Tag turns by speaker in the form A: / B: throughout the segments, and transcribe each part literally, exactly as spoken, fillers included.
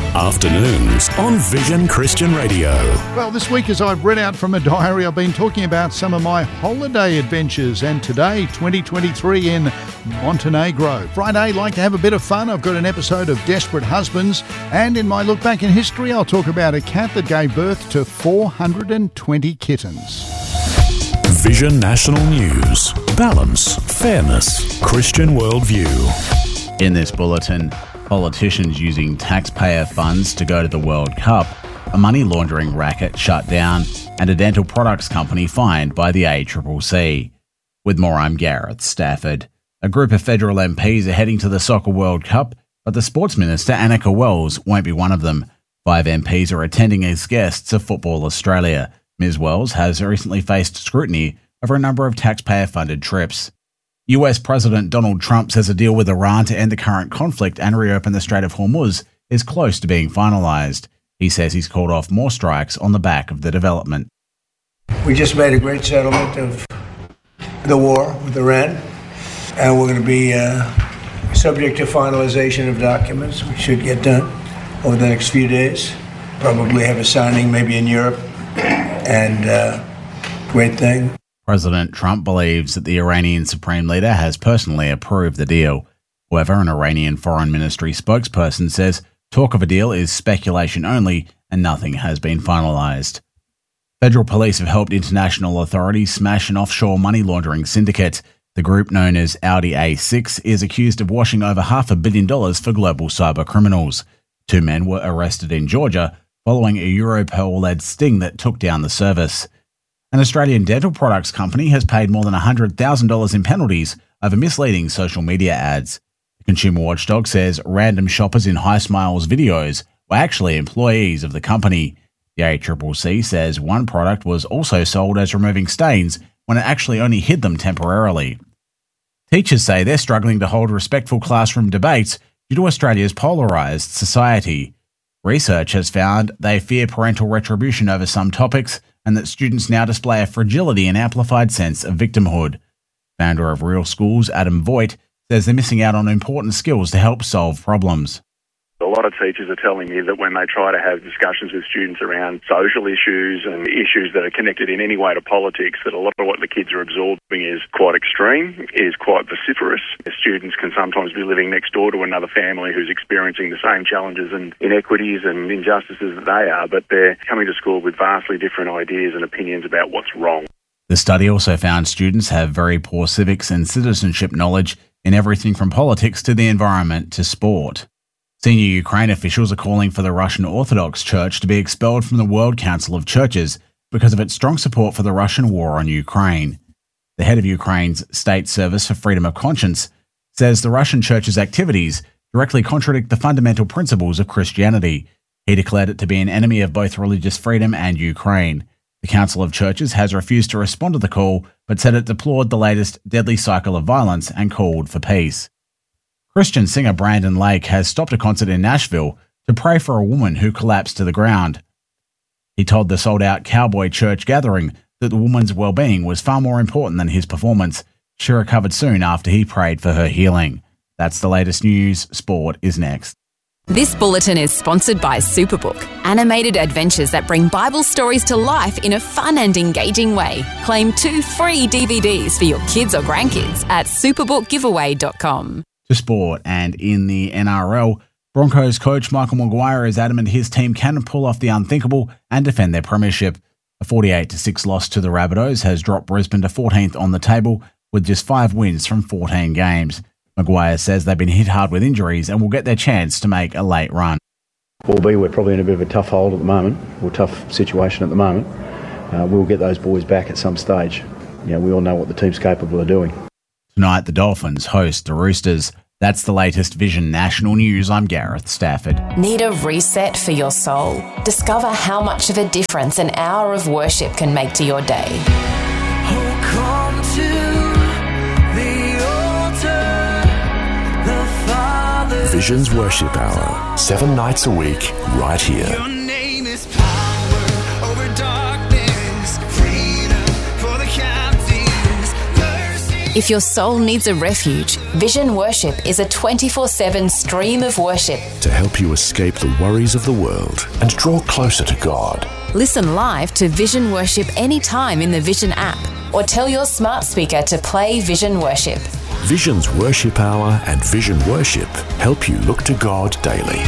A: Afternoons on Vision Christian Radio.
B: Well, this week as I've read out from a diary, I've been talking about some of my holiday adventures, and today, twenty twenty-three in Montenegro. Friday, like to have a bit of fun. I've got an episode of Desperate Husbands, and in my look back in history, I'll talk about a cat that gave birth to four hundred twenty kittens.
A: Vision National News. Balance, fairness, Christian worldview.
C: In this bulletin, politicians using taxpayer funds to go to the World Cup, a money laundering racket shut down, and a dental products company fined by the A C C C. With more, I'm Gareth Stafford. A group of federal M Ps are heading to the Soccer World Cup, but the Sports Minister, Annika Wells, won't be one of them. Five M Ps are attending as guests of Football Australia. Miz Wells has recently faced scrutiny over a number of taxpayer-funded trips. U S President Donald Trump says a deal with Iran to end the current conflict and reopen the Strait of Hormuz is close to being finalised. He says he's called off more strikes on the back of the development.
D: We just made a great settlement of the war with Iran, and we're going to be uh, subject to finalisation of documents. We should get done over the next few days. Probably have a signing maybe in Europe, and uh, great thing.
C: President Trump believes that the Iranian Supreme Leader has personally approved the deal. However, an Iranian Foreign Ministry spokesperson says talk of a deal is speculation only and nothing has been finalised. Federal police have helped international authorities smash an offshore money laundering syndicate. The group, known as Audi A six, is accused of washing over half a billion dollars for global cyber criminals. Two men were arrested in Georgia following a Europol-led sting that took down the service. An Australian dental products company has paid more than one hundred thousand dollars in penalties over misleading social media ads. The Consumer Watchdog says random shoppers in Hi Smiles videos were actually employees of the company. The A C C C says one product was also sold as removing stains when it actually only hid them temporarily. Teachers say they're struggling to hold respectful classroom debates due to Australia's polarised society. Research has found they fear parental retribution over some topics, and that students now display a fragility and amplified sense of victimhood. Founder of Real Schools, Adam Voigt, says they're missing out on important skills to help solve problems.
E: A lot of teachers are telling me that when they try to have discussions with students around social issues and issues that are connected in any way to politics, that a lot of what the kids are absorbing is quite extreme, is quite vociferous. The students can sometimes be living next door to another family who's experiencing the same challenges and inequities and injustices that they are, but they're coming to school with vastly different ideas and opinions about what's wrong.
C: The study also found students have very poor civics and citizenship knowledge in everything from politics to the environment to sport. Senior Ukraine officials are calling for the Russian Orthodox Church to be expelled from the World Council of Churches because of its strong support for the Russian war on Ukraine. The head of Ukraine's State Service for Freedom of Conscience says the Russian Church's activities directly contradict the fundamental principles of Christianity. He declared it to be an enemy of both religious freedom and Ukraine. The Council of Churches has refused to respond to the call, but said it deplored the latest deadly cycle of violence and called for peace. Christian singer Brandon Lake has stopped a concert in Nashville to pray for a woman who collapsed to the ground. He told the sold-out Cowboy Church gathering that the woman's well-being was far more important than his performance. She recovered soon after he prayed for her healing. That's the latest news. Sport is next.
F: This bulletin is sponsored by Superbook, animated adventures that bring Bible stories to life in a fun and engaging way. Claim two free D V Ds for your kids or grandkids at superbook giveaway dot com.
C: To sport, and in the N R L, Broncos coach Michael Maguire is adamant his team can pull off the unthinkable and defend their premiership. A forty-eight to six loss to the Rabbitohs has dropped Brisbane to fourteenth on the table with just five wins from fourteen games. Maguire says they've been hit hard with injuries and will get their chance to make a late run.
G: Albeit we're probably in a bit of a tough hold at the moment, or tough situation at the moment, uh, we'll get those boys back at some stage. You know, we all know what the team's capable of doing.
C: Tonight, the Dolphins host the Roosters. That's the latest Vision National News. I'm Gareth Stafford.
H: Need a reset for your soul? Discover how much of a difference an hour of worship can make to your day.
I: Oh, come to the altar, the Father.
A: Vision's Worship Hour, seven nights a week, right here.
I: Your name is power over darkness, freedom for the captives, mercy
H: If your soul needs a refuge, Vision Worship is a twenty-four seven stream of worship.
A: To help you escape the worries of the world and draw closer to God.
H: Listen live to Vision Worship anytime in the Vision app, or tell your smart speaker to play Vision Worship.
A: Vision's Worship Hour and Vision Worship help you look to God daily.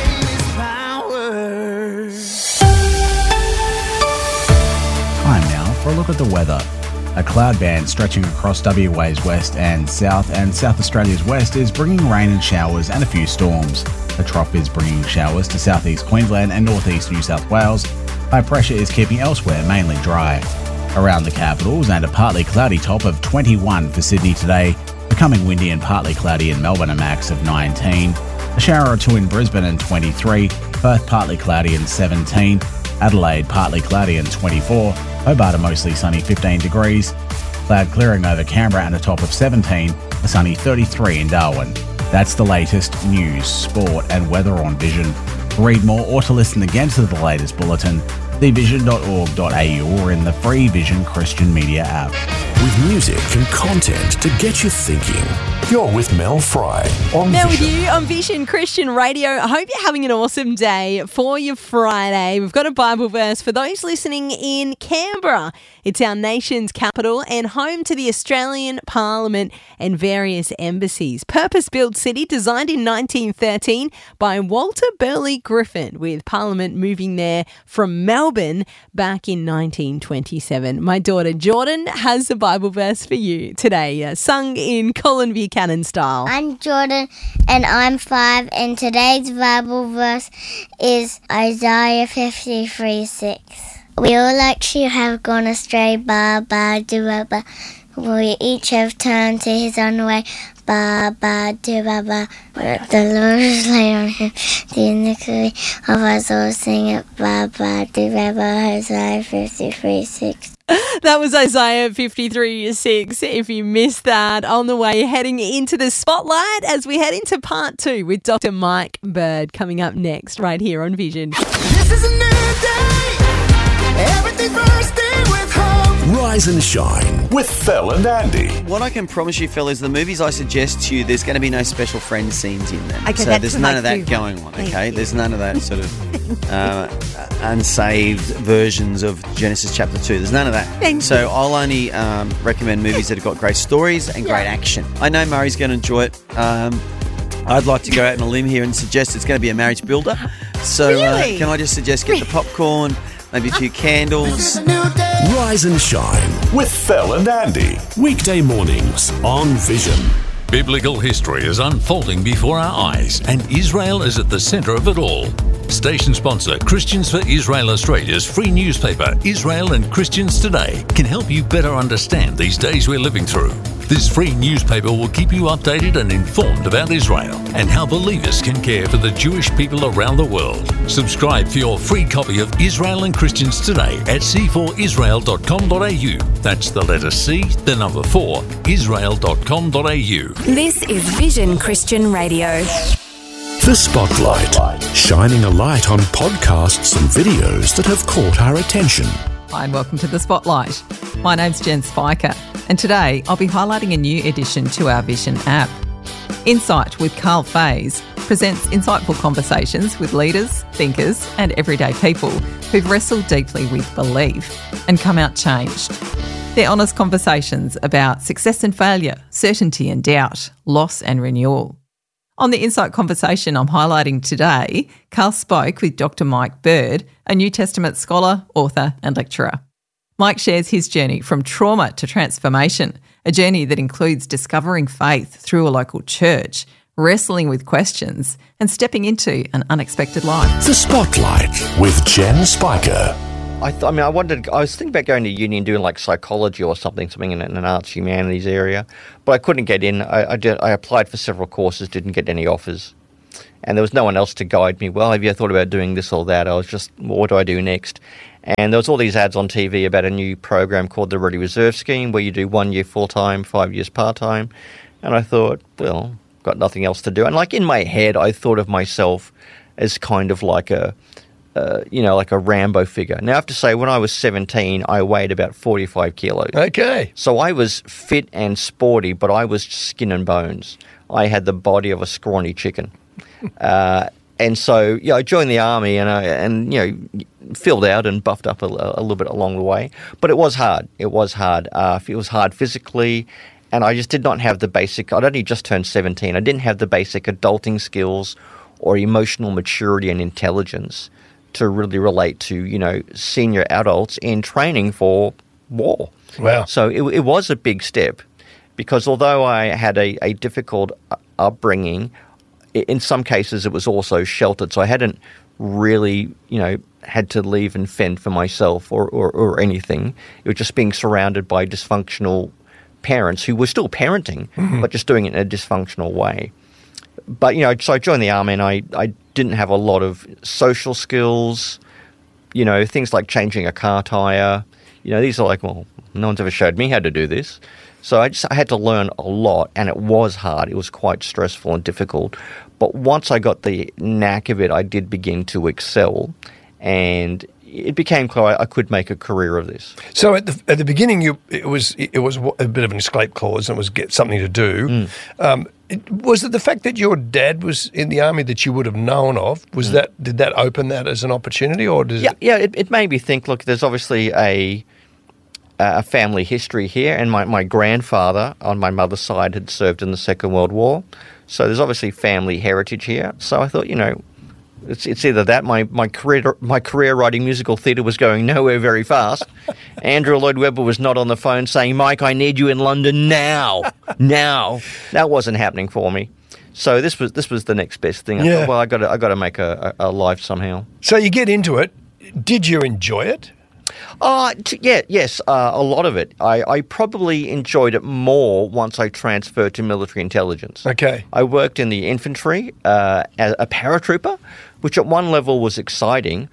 C: Time now for a look at the weather. A cloud band stretching across W A's west and south and South Australia's west is bringing rain and showers and a few storms. The trough is bringing showers to southeast Queensland and northeast New South Wales. High pressure is keeping elsewhere mainly dry. Around the capitals and a partly cloudy top of twenty-one for Sydney today, becoming windy and partly cloudy in Melbourne, a max of nineteen. A shower or two in Brisbane and twenty-three, Perth partly cloudy and seventeen, Adelaide partly cloudy and twenty-four, Hobart a mostly sunny fifteen degrees, cloud clearing over Canberra and a top of seventeen, a sunny thirty-three in Darwin. That's the latest news, sport and weather on Vision. To read more or to listen again to the latest bulletin, the vision dot org dot a u or in the free Vision Christian Media app.
A: With music and content to get you thinking. You're with Mel Fry on
J: Now
A: Vision.
J: with you on Vision Christian Radio. I hope you're having an awesome day for your Friday. We've got a Bible verse for those listening in Canberra. It's our nation's capital and home to the Australian Parliament and various embassies. Purpose-built city designed in nineteen thirteen by Walter Burley Griffin, with Parliament moving there from Melbourne back in nineteen twenty-seven. My daughter Jordan has a Bible verse for you today, uh, sung in Colin Buchanan style.
K: I'm Jordan and I'm five, and today's Bible verse is Isaiah fifty-three six. We all like sheep have gone astray, ba ba do ba ba. We each have turned to his own way, ba ba do ba ba. The Lord has laid on him the iniquity of us all. Sing it, ba ba do ba ba. Isaiah fifty-three six.
J: That was Isaiah fifty-three six. If you missed that, on the way heading into the spotlight as we head into part two with Doctor Mike Bird coming up next right here on Vision.
I: This is a new day. Everything first day with hope.
A: Rise and Shine with Phil and Andy.
L: What I can promise you, Phil, is the movies I suggest to you, there's going to be no special friend scenes in them.
J: Okay,
L: so
J: that's
L: there's
J: what
L: none
J: I
L: of that
J: do.
L: going on,
J: Thank
L: okay?
J: you.
L: There's none of that sort of uh, unsaved versions of Genesis chapter two. There's none of that.
J: Thank
L: so I'll only um, recommend movies that have got great stories and great
J: Yeah.
L: action. I know Murray's going to enjoy it. Um, I'd like to go out on a limb here and suggest it's going to be a marriage builder. So
J: Really?
L: uh, can I just suggest get the popcorn, maybe a few candles.
A: Rise and Shine with Phil and Andy. Weekday mornings on Vision.
M: Biblical history is unfolding before our eyes, and Israel is at the centre of it all. Station sponsor Christians for Israel Australia's free newspaper, Israel and Christians Today, can help you better understand these days we're living through. This free newspaper will keep you updated and informed about Israel and how believers can care for the Jewish people around the world. Subscribe for your free copy of Israel and Christians Today at c four israel dot com dot a u. That's the letter C, the number four, israel dot com dot a u.
F: This is Vision Christian Radio.
A: The Spotlight, shining a light on podcasts and videos that have caught our attention.
N: Hi and welcome to The Spotlight. My name's Jen Spiker, and today I'll be highlighting a new addition to our Vision app. Insight with Carl Faze presents insightful conversations with leaders, thinkers and everyday people who've wrestled deeply with belief and come out changed. They're honest conversations about success and failure, certainty and doubt, loss and renewal. On the Insight conversation I'm highlighting today, Carl spoke with Doctor Mike Bird, a New Testament scholar, author and lecturer. Mike shares his journey from trauma to transformation, a journey that includes discovering faith through a local church, wrestling with questions and stepping into an unexpected life.
A: The Spotlight with Jen Spiker.
O: I, th- I mean, I wanted. I was thinking about going to uni and doing like psychology or something, something in an arts humanities area, but I couldn't get in. I, I did. I applied for several courses, didn't get any offers, and there was no one else to guide me. Well, have you thought about doing this or that? I was just, what do I do next? And there was all these ads on T V about a new program called the Ready Reserve Scheme, where you do one year full time, five years part time, and I thought, well, got nothing else to do. And like in my head, I thought of myself as kind of like a uh, you know, like a Rambo figure. Now, I have to say, when I was seventeen, I weighed about forty-five kilos.
P: Okay.
O: So I was fit and sporty, but I was skin and bones. I had the body of a scrawny chicken. uh, and so, yeah, I joined the army and, I, and you know, filled out and buffed up a, a little bit along the way. But it was hard. It was hard. Uh, it was hard physically. And I just did not have the basic, I'd only just turned seventeen. I didn't have the basic adulting skills or emotional maturity and intelligence to really relate to, you know, senior adults in training for war.
P: Wow.
O: So it, it was a big step because although I had a, a difficult upbringing, in some cases it was also sheltered. So I hadn't really, you know, had to leave and fend for myself or, or, or anything. It was just being surrounded by dysfunctional parents who were still parenting, mm-hmm. but just doing it in a dysfunctional way. But, you know, so I joined the army and I, I didn't have a lot of social skills, you know, things like changing a car tyre. You know, these are like, well, no one's ever showed me how to do this. So I just I had to learn a lot, and it was hard. It was quite stressful and difficult. But once I got the knack of it, I did begin to excel, and it became clear I could make a career of this.
P: So at the at the beginning, you it was it was a bit of an escape clause, and it was get something to do. Mm. Um, it, was it the fact that your dad was in the army that you would have known of? Was mm. that did that open that as an opportunity, or does
O: yeah
P: it...
O: yeah it, it made me think. Look, there's obviously a a family history here, and my my grandfather on my mother's side had served in the Second World War, so there's obviously family heritage here. So I thought, you know. It's, it's either that my, my career my career writing musical theatre was going nowhere very fast. Andrew Lloyd Webber was not on the phone saying, "Mike, I need you in London now, now." That wasn't happening for me. So this was this was the next best thing. I
P: Yeah.
O: thought, well, I got I got to make a, a, a life somehow.
P: So you get into it. Did you enjoy it?
O: Uh, t- yeah, yes, uh, a lot of it. I, I probably enjoyed it more once I transferred to military intelligence.
P: Okay.
O: I worked in the infantry uh, as a paratrooper, which at one level was exciting,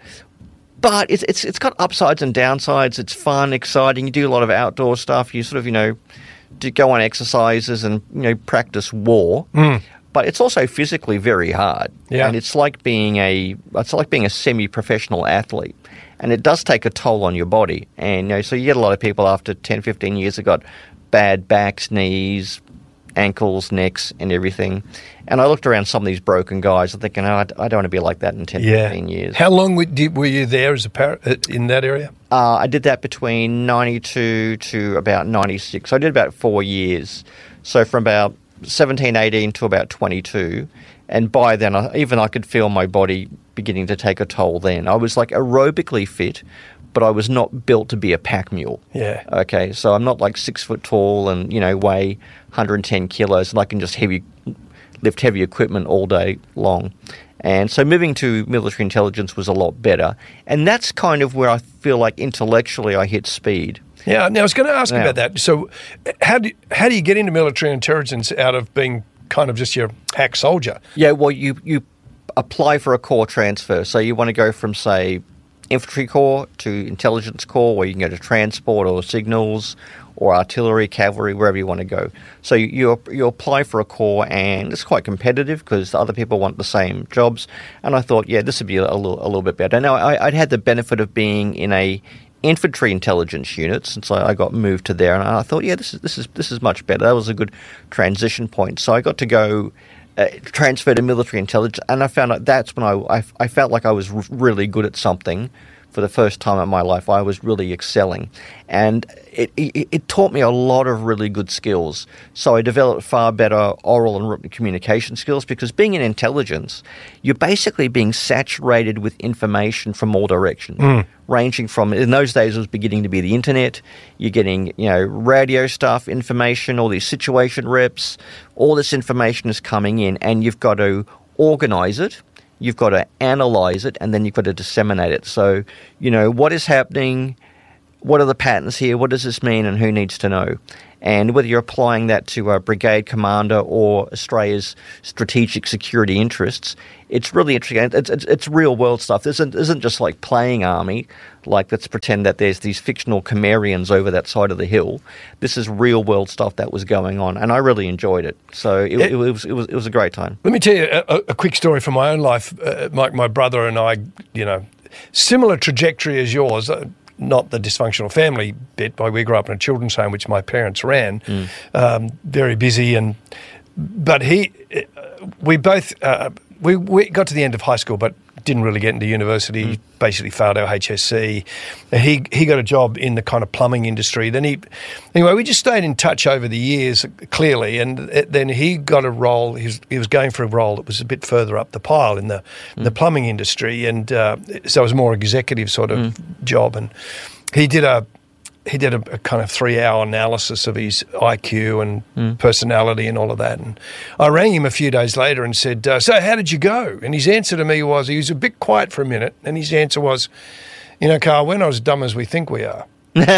O: but it's it's it's got upsides and downsides. It's fun, exciting. You do a lot of outdoor stuff. You sort of, you know, do go on exercises and, you know, practice war.
P: Mm.
O: But it's also physically very hard.
P: Yeah.
O: And it's like being a it's like being a semi-professional athlete. And it does take a toll on your body. And, you know, so you get a lot of people after ten, fifteen years have got bad backs, knees, ankles, necks, and everything. And I looked around some of these broken guys and thinking, oh, I I don't want to be like that in ten,
P: Yeah.
O: fifteen years.
P: How long were did- were you there as a par- uh, in that area?
O: Uh, I did that between ninety-two to about ninety-six. So I did about four years. So from about seventeen, eighteen to about twenty-two. And by then, I, even I could feel my body beginning to take a toll then. I was like aerobically fit, but I was not built to be a pack mule.
P: Yeah.
O: Okay, so I'm not like six foot tall and, you know, weigh one hundred ten kilos and I can just heavy lift heavy equipment all day long. And so moving to military intelligence was a lot better. And that's kind of where I feel like intellectually I hit speed.
P: Yeah. Now I was going to ask you
O: Yeah.
P: about that. So how do how do you get into military intelligence out of being kind of just your hack soldier?
O: Yeah, well, you, you apply for a corps transfer. So you want to go from, say, infantry corps to intelligence corps, where you can go to transport or signals or artillery, cavalry, wherever you want to go. So you you, you apply for a corps, and it's quite competitive because other people want the same jobs. And I thought, yeah, this would be a little, a little bit better. Now, I, I'd had the benefit of being in a infantry intelligence unit since I, I got moved to there, and I thought, yeah, this is this is this is much better. That was a good transition point. So I got to go uh, transfer to military intelligence, and I found out that's when I I, I felt like I was r- really good at something. For the first time in my life, I was really excelling, and it, it, it taught me a lot of really good skills. So I developed far better oral and written communication skills, because being in intelligence, you're basically being saturated with information from all directions,
P: Mm.
O: ranging from, in those days it was beginning to be the internet, you're getting, you know, radio stuff, information, all these situation reps, all this information is coming in, and you've got to organize it. You've got to analyze it, and then you've got to disseminate it. So, you know, what is happening? What are the patterns here? What does this mean, and who needs to know? And whether you're applying that to a brigade commander or Australia's strategic security interests, it's really interesting. It's, it's, it's real world stuff. This isn't, isn't just like playing army, like let's pretend that there's these fictional Cimmerians over that side of the hill. This is real world stuff that was going on, and I really enjoyed it. So it, it, it was it was it was a great time.
P: Let me tell you a, a quick story from my own life. Uh, Mike, my brother and I, you know, similar trajectory as yours. Uh, not the dysfunctional family bit, but we grew up in a children's home, which my parents ran,
O: Mm.
P: um, very busy. And but he, we both, uh, we, we got to the end of high school, but didn't really get into university.
O: Mm.
P: Basically failed our H S C. He he got a job in the kind of plumbing industry. Then he, anyway, we just stayed in touch over the years, clearly. And it, then he got a role. He was, he was going for a role that was a bit further up the pile in the in the plumbing industry, and uh, so it was a more executive sort of job. And he did a he did a, a kind of three hour analysis of his I Q and personality and all of that. And I rang him a few days later and said, uh, so how did you go? And his answer to me was, he was a bit quiet for a minute, and his answer was, you know, Carl, we're not as dumb as we think we are.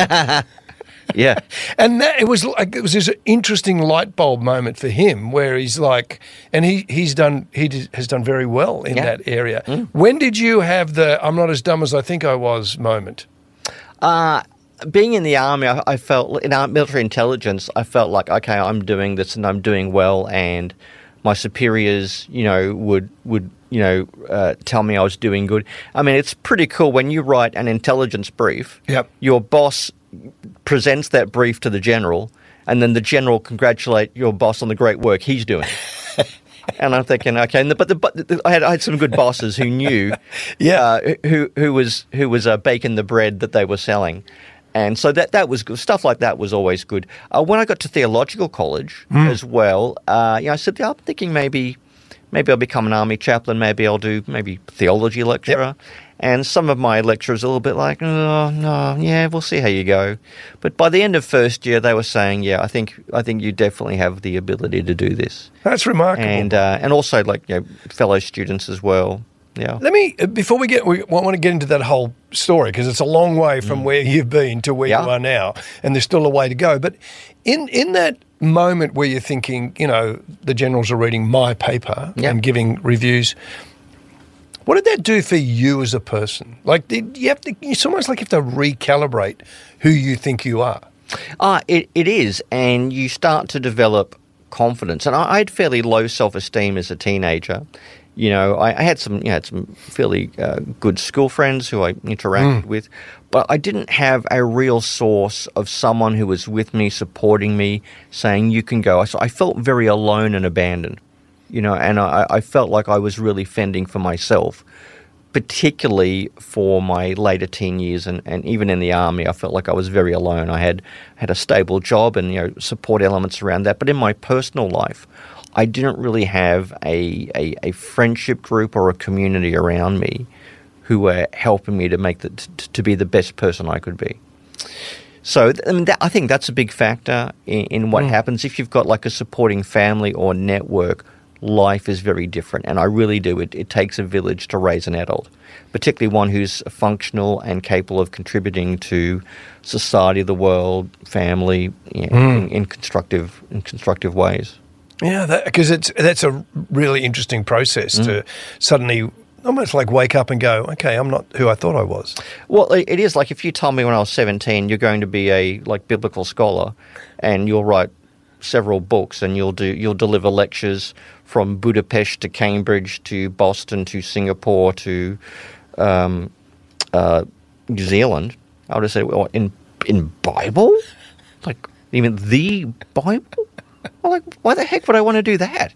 O: Yeah.
P: And that, it was like, it was this interesting light bulb moment for him, where he's like, and he he's done he did, has done very well in
O: Yeah.
P: that area. When did you have the I'm not as dumb as I think I was moment?
O: Uh, being in the army, I, I felt, in our military intelligence, I felt like, okay, I'm doing this and I'm doing well, and my superiors, you know, would, would you know, uh, tell me I was doing good. I mean, it's pretty cool when you write an intelligence brief,
P: Yep.
O: your boss presents that brief to the general, and then the general congratulate your boss on the great work he's doing. And I'm thinking, okay, and the, but, the, but the, I had I had some good bosses who knew,
P: yeah,
O: uh, who who was who was uh, baking the bread that they were selling, and so that that was good. Stuff like that was always good. Uh, when I got to theological college
P: Mm.
O: as well, uh, you know, I said, yeah, I'm thinking maybe maybe I'll become an army chaplain. Maybe I'll do maybe theology lecturer. And some of my lecturers are a little bit like, oh, no, yeah, we'll see how you go. But by the end of first year, they were saying, yeah, I think I think you definitely have the ability to do this.
P: That's remarkable.
O: And uh, and also, like, you know, fellow students as well. Yeah.
P: Let me, before we get, we want to get into that whole story, because it's a long way from where you've been to where
O: Yeah.
P: you are now, and there's still a way to go. But in in that moment where you're thinking, you know, the generals are reading my paper
O: Yeah.
P: and giving reviews, what did that do for you as a person? Like, did you have to, it's almost like you have to recalibrate who you think you are.
O: Uh, it, it is, and you start to develop confidence. And I, I had fairly low self-esteem as a teenager. You know, I, I had some, you know, had some fairly uh, good school friends who I interacted
P: Mm.
O: with, but I didn't have a real source of someone who was with me, supporting me, saying, you can go. So I felt very alone and abandoned, you know, and I, I felt like I was really fending for myself, particularly for my later teen years, and, and even in the army, I felt like I was very alone. I had had a stable job and, you know, support elements around that, but in my personal life, I didn't really have a, a, a friendship group or a community around me who were helping me to make the, to, to be the best person I could be. So I mean, that, I think that's a big factor in, in what
P: Mm.
O: happens. If you've got like a supporting family or network, life is very different. And I really do. It, it takes a village to raise an adult, particularly one who's functional and capable of contributing to society, the world, family, you know,
P: Mm.
O: in, in constructive in constructive ways.
P: Yeah, because it's that's a really interesting process
O: Mm.
P: to suddenly almost like wake up and go, okay, I'm not who I thought I was.
O: Well, it it is like if you told me when I was seventeen, you're going to be a like biblical scholar, and you'll write several books, and you'll do you'll deliver lectures from Budapest to Cambridge to Boston to Singapore to um, uh, New Zealand. I would have said, well, in in Bible, like even the Bible. Well, like, why the heck would I want to do that?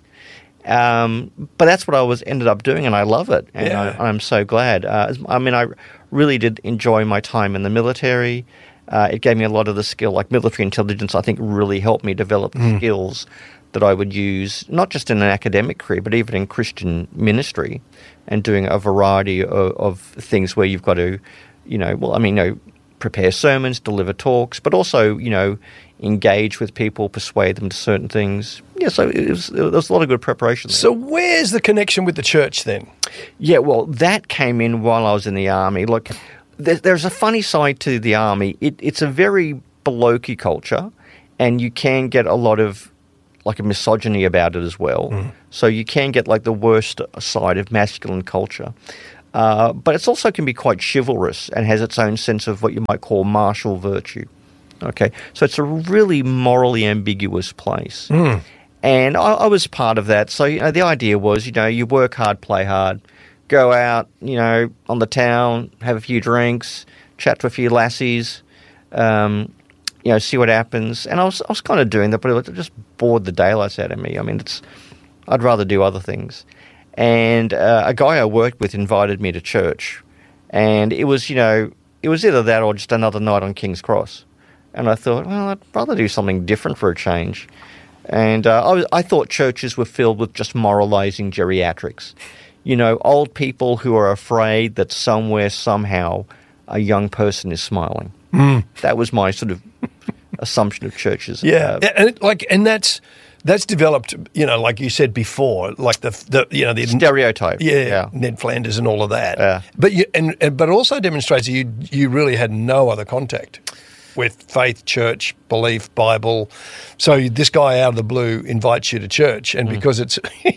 O: Um, but that's what I was ended up doing, and I love it, and
P: Yeah.
O: I, I'm so glad. Uh, I mean, I really did enjoy my time in the military. Uh, it gave me a lot of the skill, like military intelligence, I think really helped me develop the
P: Mm.
O: skills that I would use, not just in an academic career, but even in Christian ministry, and doing a variety of, of things where you've got to, you know, well, I mean, you know, prepare sermons, deliver talks, but also, you know, engage with people, persuade them to certain things. Yeah, so it was, there was a lot of good preparation there.
P: So where's the connection with the church then?
O: Yeah, well, that came in while I was in the army. Look, there, there's a funny side to the army. It, it's a very blokey culture, and you can get a lot of like a misogyny about it as well.
P: Mm.
O: So you can get like the worst side of masculine culture. Uh, but it also can be quite chivalrous and has its own sense of what you might call martial virtue. Okay, so it's a really morally ambiguous place.
P: Mm.
O: And I, I was part of that. So, you know, the idea was, you know, you work hard, play hard, go out, you know, on the town, have a few drinks, chat to a few lassies, um, you know, see what happens. And I was I was kind of doing that, but it just bored the daylights out of me. I mean, it's I'd rather do other things. And uh, a guy I worked with invited me to church, and it was, you know, it was either that or just another night on King's Cross. And I thought, well, I'd rather do something different for a change. And uh, I, was, I thought churches were filled with just moralising geriatrics. You know, old people who are afraid that somewhere, somehow, a young person is smiling.
P: Mm.
O: That was my sort of assumption of churches.
P: Yeah,
O: Uh,
P: and it, like, and that's that's developed. You know, like you said before, like the the you know the
O: stereotype.
P: Yeah,
O: Yeah.
P: Ned Flanders and all of that.
O: Yeah.
P: But you and, and but also demonstrates that you you really had no other contact with faith, church, belief, Bible. So you, this guy out of the blue invites you to church, and
O: Mm.
P: because it's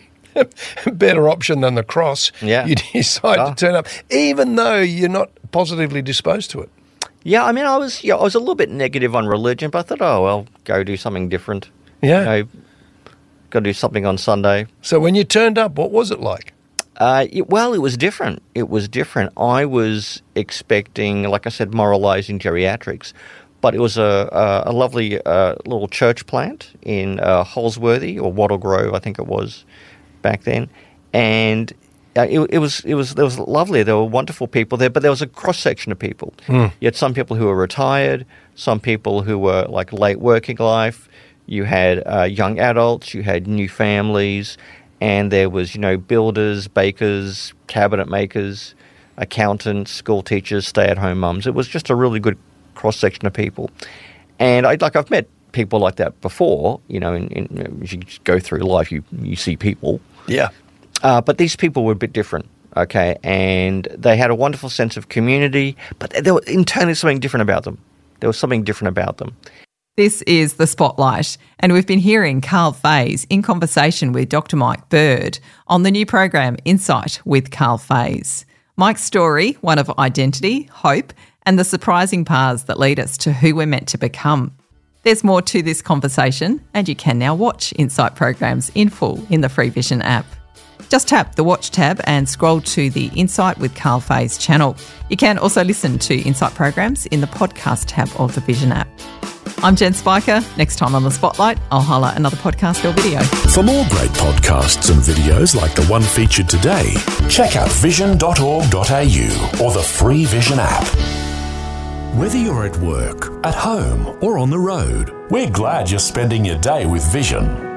P: a better option than the cross,
O: Yeah.
P: you decide
O: Ah.
P: to turn up, even though you're not positively disposed to it.
O: Yeah, I mean, I was yeah, I was a little bit negative on religion, but I thought, oh, well, go do something different.
P: Yeah.
O: You know, go do something on Sunday.
P: So when you turned up, what was it like?
O: Uh, it, well, it was different. It was different. I was expecting, like I said, moralising geriatrics, but it was a, a, a lovely uh, little church plant in uh, Holsworthy or Wattle Grove, I think it was back then, and uh, it, it was it was it was lovely. There were wonderful people there, but there was a cross section of people.
P: Mm.
O: You had some people who were retired, some people who were like late working life. You had uh, young adults, you had new families, and there was, you know, builders, bakers, cabinet makers, accountants, school teachers, stay-at-home mums. It was just a really good cross-section of people. And I like I've met people like that before, you know, in, in, as you go through life, you, you see people.
P: Yeah.
O: Uh, but these people were a bit different, okay? And they had a wonderful sense of community, but there was internally something different about them. There was something different about them.
N: This is The Spotlight, and we've been hearing Carl Fays in conversation with Doctor Mike Bird on the new program Insight with Carl Fays. Mike's story, one of identity, hope, and the surprising paths that lead us to who we're meant to become. There's more to this conversation, and you can now watch Insight programs in full in the Free Vision app. Just tap the Watch tab and scroll to the Insight with Carl Fays channel. You can also listen to Insight programs in the podcast tab of the Vision app. I'm Jen Spiker. Next time on The Spotlight, I'll highlight another podcast or video.
A: For more great podcasts and videos like the one featured today, check out vision dot org dot a u or the Free Vision app. Whether you're at work, at home, or on the road, we're glad you're spending your day with Vision.